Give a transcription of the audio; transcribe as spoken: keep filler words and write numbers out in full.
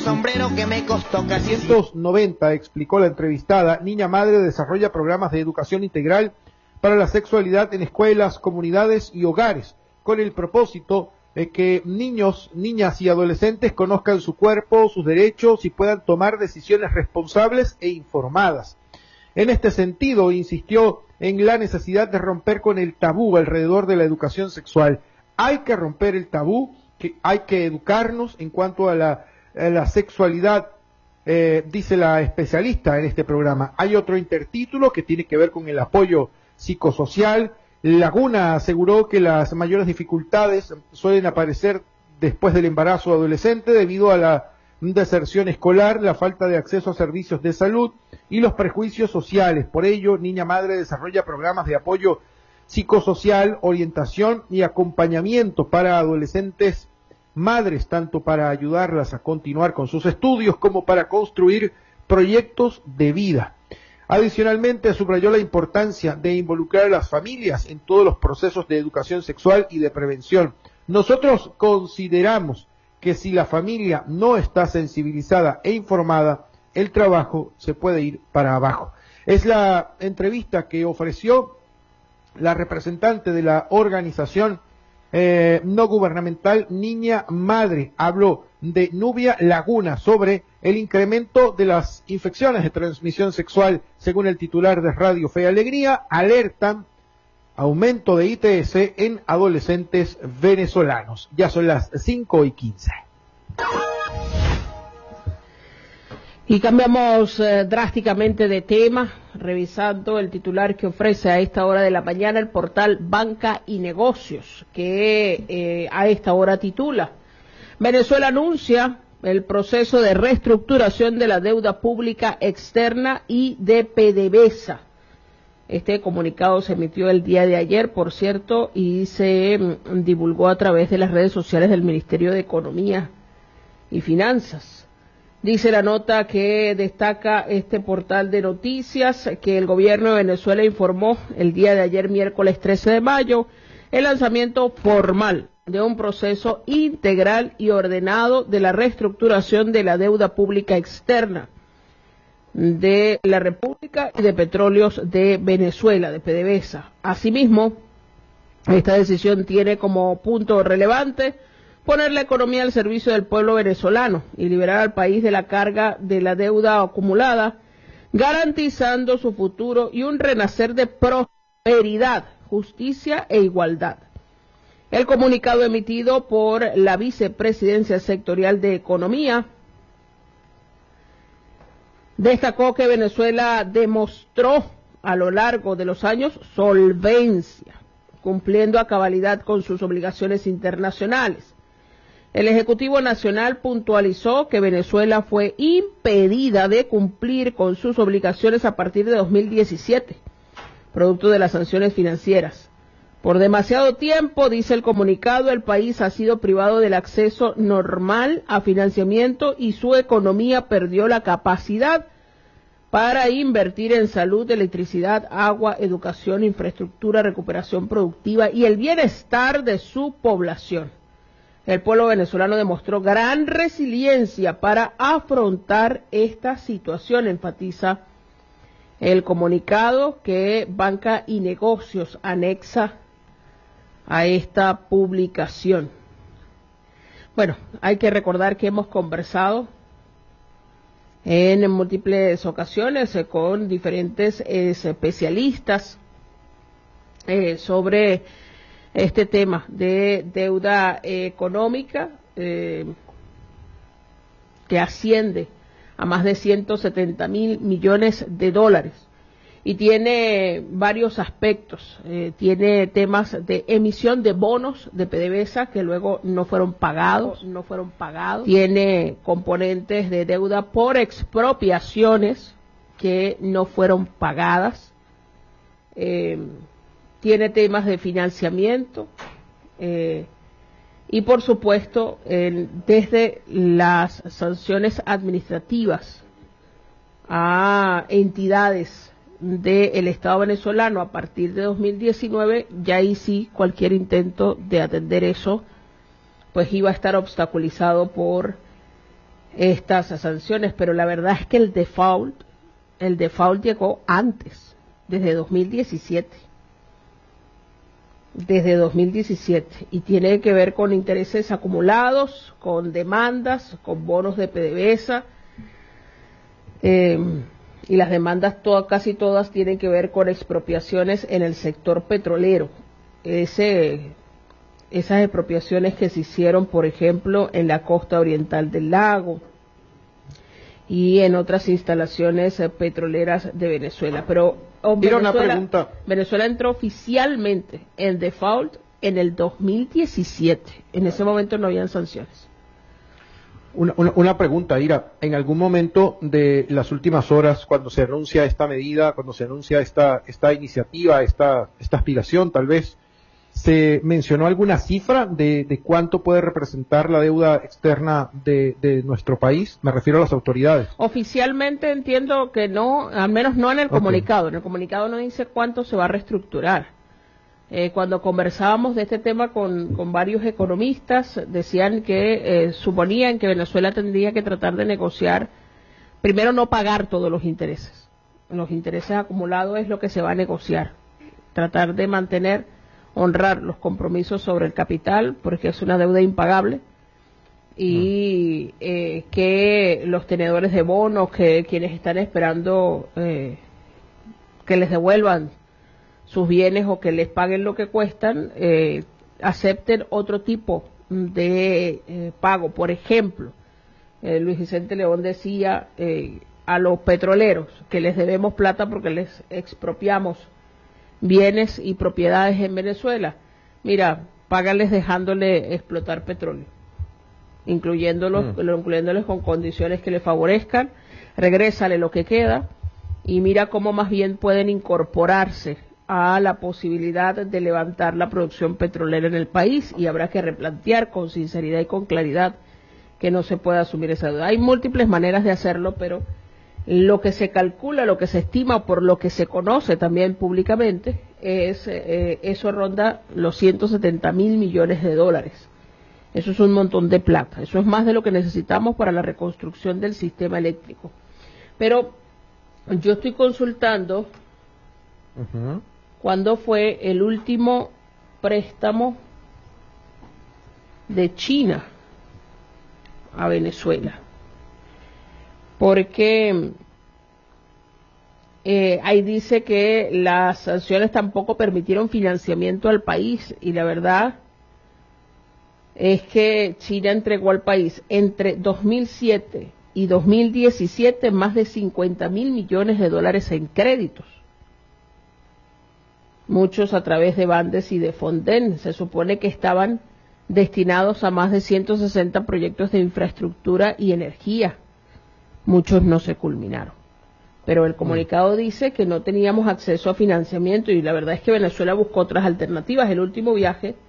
sombrero que me costó casi ciento noventa, explicó la entrevistada, Niña Madre desarrolla programas de educación integral para la sexualidad en escuelas, comunidades y hogares, con el propósito de que niños, niñas y adolescentes conozcan su cuerpo, sus derechos y puedan tomar decisiones responsables e informadas. En este sentido, insistió en la necesidad de romper con el tabú alrededor de la educación sexual. Hay que romper el tabú, que hay que educarnos en cuanto a la, a la sexualidad, eh, dice la especialista en este programa. Hay otro intertítulo que tiene que ver con el apoyo psicosocial. Laguna aseguró que las mayores dificultades suelen aparecer después del embarazo adolescente debido a la deserción escolar, la falta de acceso a servicios de salud y los prejuicios sociales. Por ello, Niña Madre desarrolla programas de apoyo psicosocial, orientación y acompañamiento para adolescentes madres, tanto para ayudarlas a continuar con sus estudios como para construir proyectos de vida. Adicionalmente, subrayó la importancia de involucrar a las familias en todos los procesos de educación sexual y de prevención. Nosotros consideramos que si la familia no está sensibilizada e informada, el trabajo se puede ir para abajo. Es la entrevista que ofreció la representante de la organización eh, no gubernamental Niña Madre. Habló de Nubia Laguna sobre el incremento de las infecciones de transmisión sexual. Según el titular de Radio Fe y Alegría, alertan aumento de I T S en adolescentes venezolanos. Ya son las cinco y quince. Y cambiamos eh, drásticamente de tema, revisando el titular que ofrece a esta hora de la mañana el portal Banca y Negocios, que eh, a esta hora titula: Venezuela anuncia el proceso de reestructuración de la deuda pública externa y de PDVSA. Este comunicado se emitió el día de ayer, por cierto, y se mm, divulgó a través de las redes sociales del Ministerio de Economía y Finanzas. Dice la nota que destaca este portal de noticias que el gobierno de Venezuela informó el día de ayer, miércoles trece de mayo, el lanzamiento formal de un proceso integral y ordenado de la reestructuración de la deuda pública externa de la República y de Petróleos de Venezuela, de PDVSA. Asimismo, esta decisión tiene como punto relevante poner la economía al servicio del pueblo venezolano y liberar al país de la carga de la deuda acumulada, garantizando su futuro y un renacer de prosperidad, justicia e igualdad. El comunicado emitido por la Vicepresidencia Sectorial de Economía destacó que Venezuela demostró a lo largo de los años solvencia, cumpliendo a cabalidad con sus obligaciones internacionales. El Ejecutivo Nacional puntualizó que Venezuela fue impedida de cumplir con sus obligaciones a partir de dos mil diecisiete, producto de las sanciones financieras. Por demasiado tiempo, dice el comunicado, el país ha sido privado del acceso normal a financiamiento y su economía perdió la capacidad para invertir en salud, electricidad, agua, educación, infraestructura, recuperación productiva y el bienestar de su población. El pueblo venezolano demostró gran resiliencia para afrontar esta situación, enfatiza el comunicado que Banca y Negocios anexa a esta publicación. Bueno, hay que recordar que hemos conversado en múltiples ocasiones eh, con diferentes eh, especialistas eh, sobre este tema de deuda eh, económica eh, que asciende a más de ciento setenta mil millones de dólares y tiene varios aspectos. Eh, tiene temas de emisión de bonos de PDVSA que luego no fueron pagados, no fueron pagados. Tiene componentes de deuda por expropiaciones que no fueron pagadas. Eh, tiene temas de financiamiento eh, y por supuesto eh, desde las sanciones administrativas a entidades del Estado venezolano a partir de dos mil diecinueve, ya ahí sí cualquier intento de atender eso pues iba a estar obstaculizado por estas sanciones, pero la verdad es que el default, el default llegó antes, desde dos mil diecisiete. Desde dos mil diecisiete, y tiene que ver con intereses acumulados, con demandas, con bonos de PDVSA, eh, y las demandas todas, casi todas tienen que ver con expropiaciones en el sector petrolero. Ese, esas expropiaciones que se hicieron, por ejemplo, en la costa oriental del lago y en otras instalaciones eh, petroleras de Venezuela, pero Oh, Venezuela, una pregunta. Venezuela entró oficialmente en default en el dos mil diecisiete. En ese momento no habían sanciones. Una, una, una pregunta, Ira. En algún momento de las últimas horas, cuando se anuncia esta medida, cuando se anuncia esta esta iniciativa, esta esta aspiración, tal vez, ¿se mencionó alguna cifra de, de cuánto puede representar la deuda externa de, de nuestro país? Me refiero a las autoridades. Oficialmente entiendo que no, al menos no en el Okay. comunicado. En el comunicado no dice cuánto se va a reestructurar. Eh, cuando conversábamos de este tema con, con varios economistas, decían que eh, suponían que Venezuela tendría que tratar de negociar, primero no pagar todos los intereses. Los intereses acumulados es lo que se va a negociar. Tratar de mantener honrar los compromisos sobre el capital, porque es una deuda impagable, y eh, que los tenedores de bonos, que quienes están esperando eh, que les devuelvan sus bienes o que les paguen lo que cuestan, eh, acepten otro tipo de eh, pago. Por ejemplo, eh, Luis Vicente León decía eh, a los petroleros que les debemos plata porque les expropiamos bienes y propiedades en Venezuela. Mira, págales dejándole explotar petróleo, incluyéndolos, mm. incluyéndoles con condiciones que le favorezcan, regrésale lo que queda y mira cómo más bien pueden incorporarse a la posibilidad de levantar la producción petrolera en el país, y habrá que replantear con sinceridad y con claridad que no se puede asumir esa deuda. Hay múltiples maneras de hacerlo, pero lo que se calcula, lo que se estima, por lo que se conoce también públicamente, es eh, eso ronda los ciento setenta mil millones de dólares. Eso es un montón de plata. Eso es más de lo que necesitamos para la reconstrucción del sistema eléctrico. Pero yo estoy consultando uh-huh. cuándo fue el último préstamo de China a Venezuela. Porque eh, ahí dice que las sanciones tampoco permitieron financiamiento al país, y la verdad es que China entregó al país entre dos mil siete y dos mil diecisiete más de cincuenta mil millones de dólares en créditos, muchos a través de Bandes y de Fonden. Se supone que estaban destinados a más de ciento sesenta proyectos de infraestructura y energía. Muchos no se culminaron, pero el comunicado dice que no teníamos acceso a financiamiento, y la verdad es que Venezuela buscó otras alternativas. El último viaje